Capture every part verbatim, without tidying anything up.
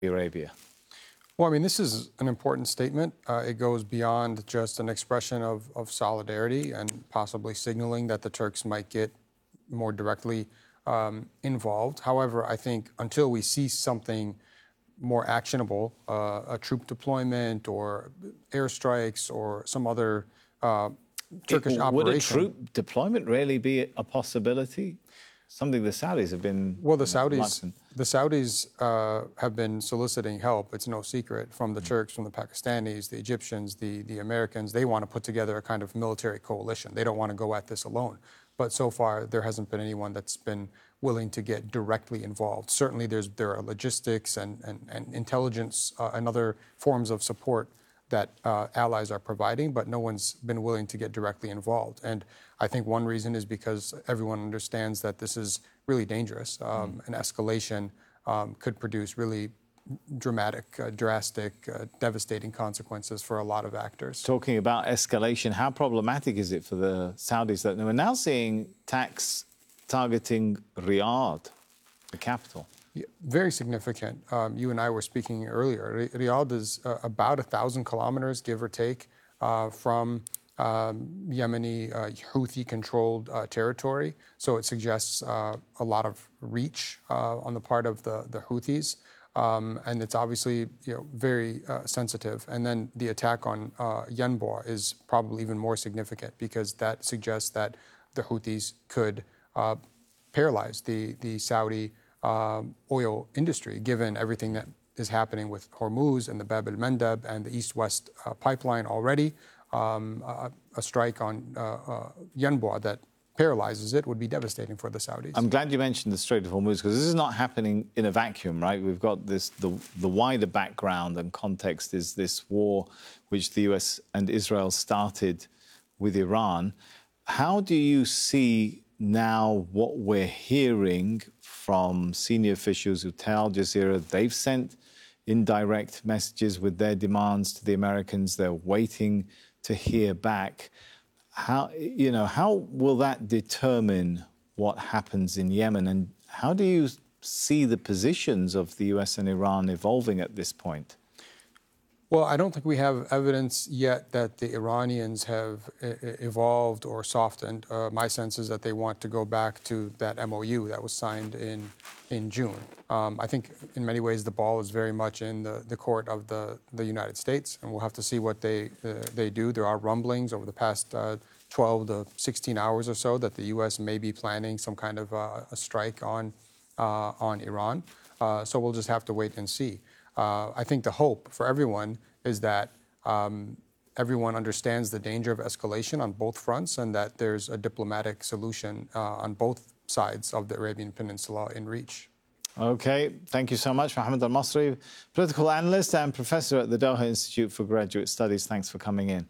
Arabia? Well, I mean, this is an important statement. Uh, it goes beyond just an expression of, of solidarity and possibly signaling that the Turks might get more directly um, involved. However, I think until we see something more actionable, uh, a troop deployment or airstrikes or some other uh, Turkish it, operation. Would a troop deployment really be a possibility? Something the Saudis have been. Well, the Saudis, the Saudis uh, have been soliciting help. It's no secret from the Turks, from the Pakistanis, the Egyptians, the the Americans. They want to put together a kind of military coalition. They don't want to go at this alone. But so far, there hasn't been anyone that's been willing to get directly involved. Certainly, there's there are logistics and and, and intelligence uh, and other forms of support that uh, allies are providing, but no one's been willing to get directly involved. And I think one reason is because everyone understands that this is really dangerous. Um, mm. An escalation um, could produce really dramatic, uh, drastic, uh, devastating consequences for a lot of actors. Talking about escalation, how problematic is it for the Saudis that we're now seeing attacks targeting Riyadh, the capital? Yeah, very significant. Um, you and I were speaking earlier. Riyadh is uh, about a thousand kilometers, give or take, uh, from um, Yemeni uh, Houthi-controlled uh, territory. So it suggests uh, a lot of reach uh, on the part of the, the Houthis. Um, and it's obviously you know, very uh, sensitive. And then the attack on uh, Yanbu is probably even more significant because that suggests that the Houthis could uh, paralyze the, the Saudi Um, oil industry, given everything that is happening with Hormuz and the Bab el-Mandeb and the East-West uh, pipeline already. Um, a, a strike on uh, uh, Yanbu that paralyzes it would be devastating for the Saudis. I'm glad you mentioned the Strait of Hormuz because this is not happening in a vacuum, right? We've got this, the, the wider background and context is this war which the U S and Israel started with Iran. How do you see now what we're hearing from senior officials who tell Al Jazeera they've sent indirect messages with their demands to the Americans? They're waiting to hear back. How, you know, how will that determine what happens in Yemen? And how do you see the positions of the U S and Iran evolving at this point? Well, I don't think we have evidence yet that the Iranians have e evolved or softened. Uh, my sense is that they want to go back to that M O U that was signed in in June. Um, I think in many ways the ball is very much in the, the court of the, the United States, and we'll have to see what they uh, they do. There are rumblings over the past uh, twelve to sixteen hours or so that the U S may be planning some kind of uh, a strike on uh, on Iran. Uh, so we'll just have to wait and see. Uh, I think the hope for everyone is that um, everyone understands the danger of escalation on both fronts and that there's a diplomatic solution uh, on both sides of the Arabian Peninsula in reach. OK, thank you so much, Mohammed Al-Masri, political analyst and professor at the Doha Institute for Graduate Studies. Thanks for coming in.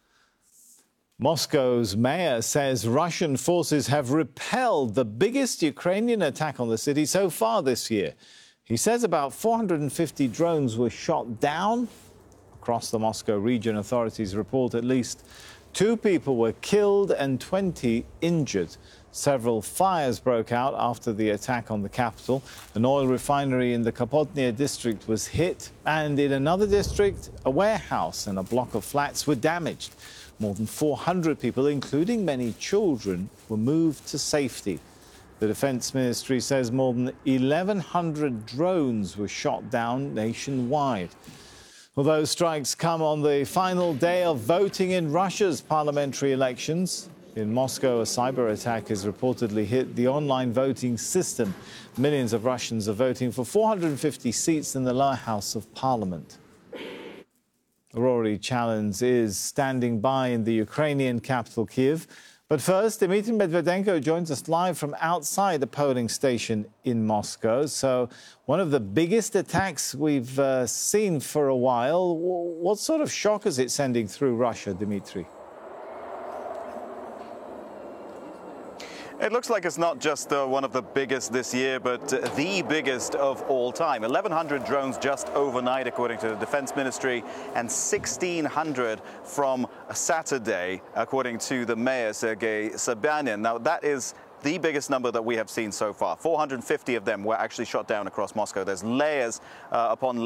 Moscow's mayor says Russian forces have repelled the biggest Ukrainian attack on the city so far this year. He says about four hundred fifty drones were shot down. Across the Moscow region, authorities report at least two people were killed and twenty injured. Several fires broke out after the attack on the capital. An oil refinery in the Kapotnia district was hit, and in another district, a warehouse and a block of flats were damaged. More than four hundred people, including many children, were moved to safety. The Defense Ministry says more than eleven hundred drones were shot down nationwide. Although strikes come on the final day of voting in Russia's parliamentary elections. In Moscow, a cyber attack has reportedly hit the online voting system. Millions of Russians are voting for four hundred fifty seats in the lower house of parliament. Rory Challens is standing by in the Ukrainian capital, Kyiv. But first, Dmitry Medvedenko joins us live from outside the polling station in Moscow. So one of the biggest attacks we've uh, seen for a while. What sort of shock is it sending through Russia, Dmitry? It looks like it's not just uh, one of the biggest this year, but uh, the biggest of all time. eleven hundred drones just overnight, according to the Defense Ministry, and sixteen hundred from Saturday, according to the mayor, Sergei Sobyanin. Now, that is the biggest number that we have seen so far. four hundred fifty of them were actually shot down across Moscow. There's layers uh, upon layers.